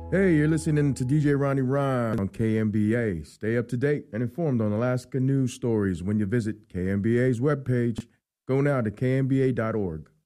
Hey, you're listening to DJ Ronnie Ryan on KMBA. Stay up to date and informed on Alaska news stories when you visit KMBA's webpage. Go now to kmba.org.